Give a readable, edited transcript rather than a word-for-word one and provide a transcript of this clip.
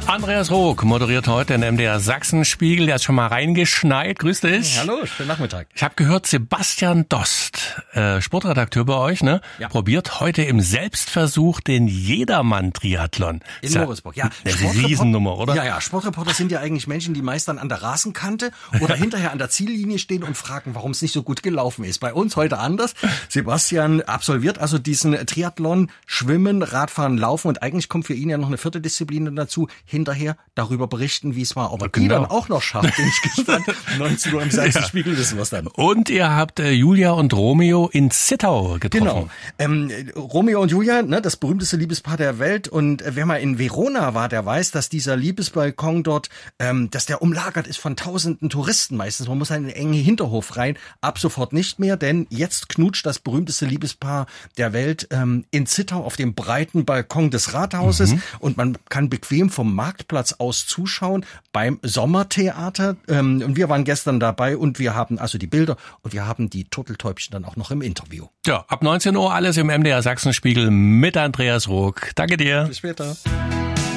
Andreas Rook moderiert heute den MDR Sachsenspiegel. Der ist schon mal reingeschneit. Grüß dich. Hallo, schönen Nachmittag. Ich habe gehört, Sebastian Dost, Sportredakteur bei euch, ne? Ja. Probiert heute im Selbstversuch den Jedermann-Triathlon. In Moritzburg, ja. Das ist eine Riesennummer, oder? Ja, Sportreporter sind ja eigentlich Menschen, die meist dann an der Rasenkante oder hinterher an der Ziellinie stehen und fragen, warum es nicht so gut gelaufen ist. Bei uns heute anders. Sebastian absolviert also diesen Triathlon, Schwimmen, Radfahren, Laufen und eigentlich kommt für ihn ja noch eine vierte Disziplin dazu. Hinterher darüber berichten, wie es war. Ob er die dann auch noch schafft, bin ich gespannt. 19 Uhr im Sachsenspiegel wissen wir es dann. Und ihr habt Julia und Romeo in Zittau getroffen. Genau. Romeo und Julia, ne, das berühmteste Liebespaar der Welt. Und wer mal in Verona war, der weiß, dass dieser Liebesbalkon dort, dass der umlagert ist von tausenden Touristen meistens. Man muss in einen engen Hinterhof rein. Ab sofort nicht mehr, denn jetzt knutscht das berühmteste Liebespaar der Welt in Zittau auf dem breiten Balkon des Rathauses. Und man kann bequem vom Marktplatz aus zuschauen beim Sommertheater. Und wir waren gestern dabei und wir haben also die Bilder und wir haben die Turteltäubchen dann auch noch im Interview. Ja, ab 19 Uhr alles im MDR Sachsenspiegel mit Andreas Rook. Danke dir. Bis später.